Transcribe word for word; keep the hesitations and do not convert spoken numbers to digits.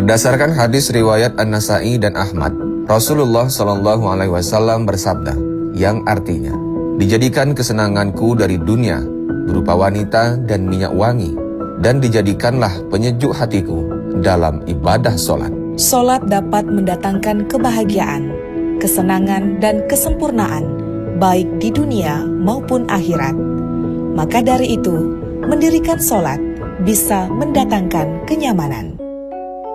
Berdasarkan hadis riwayat An-Nasa'i dan Ahmad, Rasulullah Shallallahu Alaihi Wasallam bersabda, yang artinya, dijadikan kesenanganku dari dunia berupa wanita dan minyak wangi, dan dijadikanlah penyejuk hatiku dalam ibadah solat. Solat dapat mendatangkan kebahagiaan, kesenangan, dan kesempurnaan, baik di dunia maupun akhirat. Maka dari itu, mendirikan solat bisa mendatangkan kenyamanan.